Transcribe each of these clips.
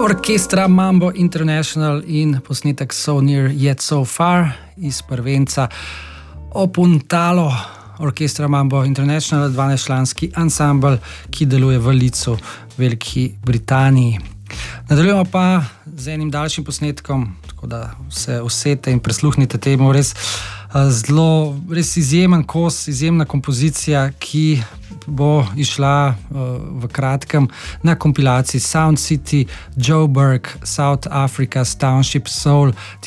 Orkestra Mambo International in posnetek So Near Yet So Far iz prvenca Opuntalo. Orkestra Mambo International, 12-članski ansambl, ki deluje v Leedsu, Veliki Britaniji. Nadaljujemo pa z enim daljšim posnetkom, tako da se usete in prisluhnite temu. Res izjemen kos, izjemna kompozicija, ki bo išla v kratkem na kompilaciji Sound City, Joburg, South Africa's Township Soul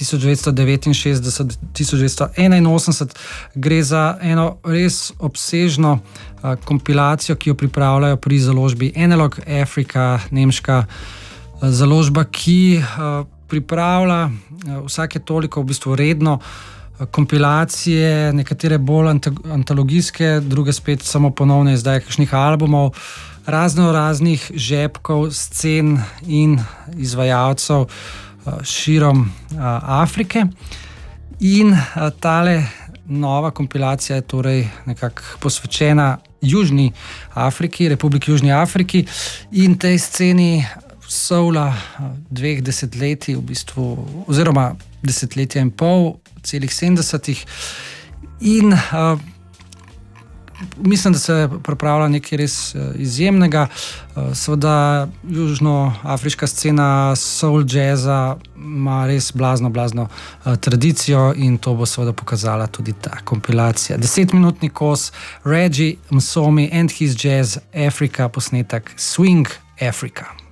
1969-1981. Gre za eno res obsežno kompilacijo, ki jo pripravljajo pri založbi Analog Africa, nemška založba, ki pripravlja vsake toliko v bistvu redno kompilacije, nekatere bolj antologijske, druge spet samo ponovne izdaje kakšnih albumov, raznih žepkov, scen in izvajalcev širom Afrike. In tale nova kompilacija je torej nekako posvečena Južni Afriki, Republiki Južni Afriki in tej sceni soula dveh desetletij v bistvu, oziroma desetletja in pol, celih 70-ih. In mislim, da se pripravlja nekaj res izjemnega. Seveda južnoafriška scena soul jazza ima res blazno tradicijo in to bo seveda pokazala tudi ta kompilacija. 10-minutni kos Reggie Msomi and his jazz Africa, posnetek Swing Africa.